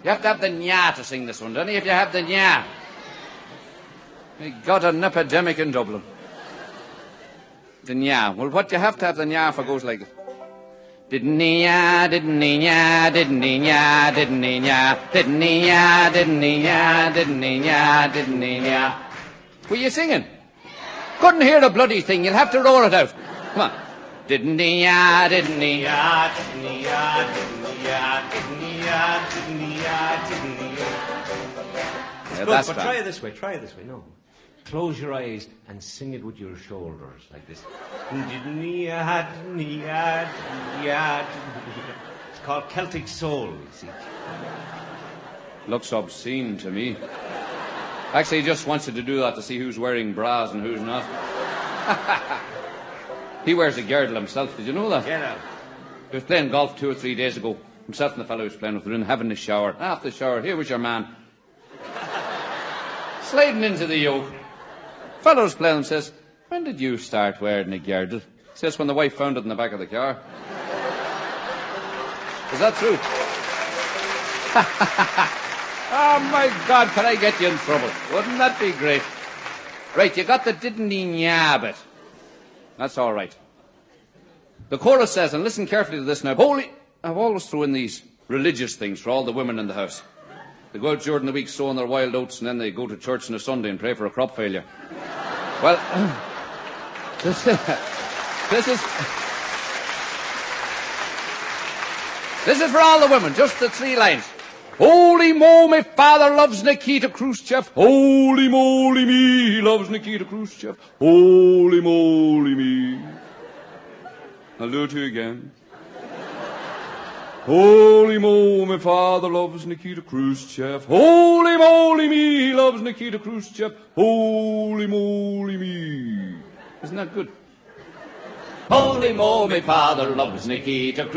You have to have the nya to sing this one, don't you? If you have the nya. We got an epidemic in Dublin. The nya. Well, what you have to have the nya for goes like this. Didn't-nya, didn't-nya, didn't-nya, didn't-nya, didn't-nya, didn't-nya, didn't-nya, didn't-nya. Were you singing? Couldn't hear the bloody thing. You'll have to roar it out. Come on. Didn't-nya, didn't-nya, didn't-nya, didn't-nya, didn't-nya, didn't-nya, didn't-nya. Good, That's but bad. try it this way. Try it this way. No. Close your eyes and sing it with your shoulders like this. It's called Celtic Soul, you see. Looks obscene to me. Actually, he just wants you to do that to see who's wearing bras and who's not. He wears a girdle himself. Did you know that? Get out. He was playing golf 2 or 3 days ago. Himself and the fellow he was playing with were in having a shower. After the shower, here was your man. Sliding into the yoke. Fellow's playing and says, when did you start wearing a girdle? He says, when the wife found it in the back of the car. Is that true? Oh, my God, can I get you in trouble? Wouldn't that be great? Right, you got the didn't-nya bit. That's all right. The chorus says, and listen carefully to this now, I've always thrown in these religious things for all the women in the house. They go out during the week sowing their wild oats and then they go to church on a Sunday and pray for a crop failure. Well, this is for all the women, just the 3 lines. Holy mo, my father loves Nikita Khrushchev. Holy moly me, he loves Nikita Khrushchev. Holy moly me. I'll do it to you again. Holy mo, my father loves Nikita Khrushchev. Holy moly me, he loves Nikita Khrushchev. Holy moly me. Isn't that good? Holy mo, my father loves Nikita Khrushchev.